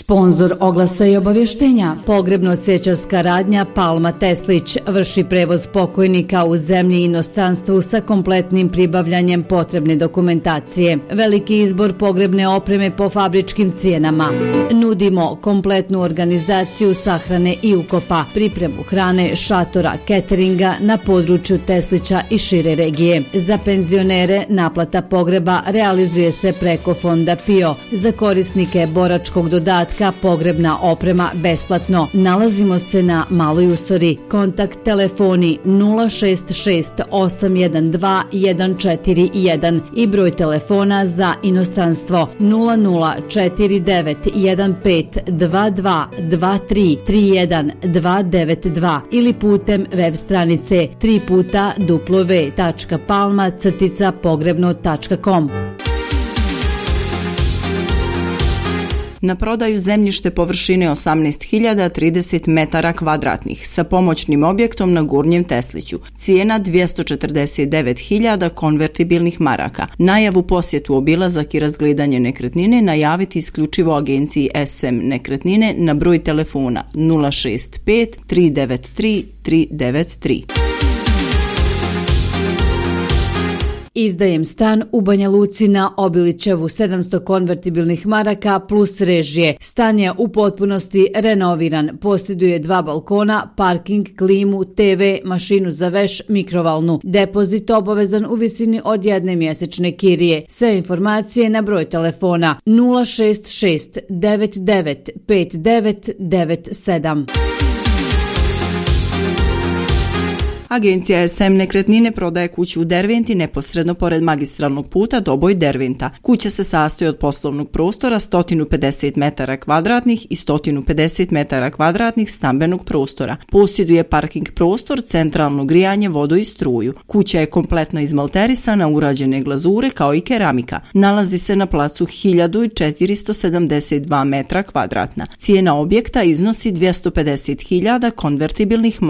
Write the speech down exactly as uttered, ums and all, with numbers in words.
Sponzor oglasa i obavještenja, pogrebno-cvjećarska radnja Palma Teslić vrši prevoz pokojnika u zemlji i inostranstvu sa kompletnim pribavljanjem potrebne dokumentacije. Veliki izbor pogrebne opreme po fabričkim cijenama. Nudimo kompletnu organizaciju sahrane i ukopa, pripremu hrane, šatora, cateringa na području Teslića i šire regije. Za penzionere naplata pogreba realizuje se preko Fonda PIO. Za korisnike boračkog dodatka pogrebna oprema besplatno. Nalazimo se na Maloj Usori. Kontakt telefoni nula šest šest osam jedan dva jedan četiri jedan i broj telefona za inostranstvo nula nula četiri devet jedan pet dva dva dva tri tri jedan dva devet dva ili putem web stranice tri puta w tačka palma crtica pogrebno tačka com. Na prodaju zemljište površine osamnaest hiljada trideset metara kvadratnih sa pomoćnim objektom na Gornjem Tesliću. Cijena dvjesto četrdeset devet hiljada konvertibilnih maraka. Najavu, posjetu, obilazak i razgledanje nekretnine najaviti isključivo agenciji S M Nekretnine na broj telefona nula šest pet tri devet tri tri devet tri. Izdajem stan u Banja Luci na Obilićevu, sedamsto konvertibilnih maraka plus režije. Stan je u potpunosti renoviran, posjeduje dva balkona, parking, klimu, te ve, mašinu za veš, mikrovalnu. Depozit obavezan u visini od jedne mjesečne kirije. Sve informacije na broj telefona nula šest šest devet devet pet devet devet sedam. Agencija S M Nekretnine prodaje kuću u Derventi neposredno pored magistralnog puta Doboj-Derventa. Kuća se sastoji od poslovnog prostora sto pedeset metara kvadratnih i sto pedeset metara kvadratnih stambenog prostora. Posjeduje parking prostor, centralno grijanje, vodu i struju. Kuća je kompletno izmalterisana, urađene glazure kao i keramika. Nalazi se na placu hiljadu četiristo sedamdeset dva metra kvadratna. Cijena objekta iznosi dvjesto pedeset hiljada konvertibilnih